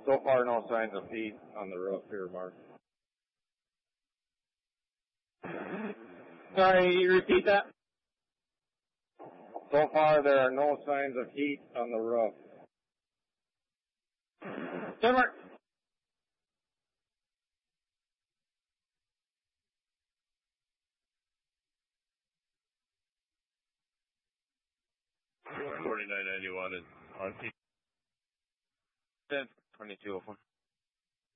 So far, no signs of heat on the roof here, Mark. Sorry, you repeat that? So far, there are no signs of heat on the roof. Denmark. $49.91 is on. 2201.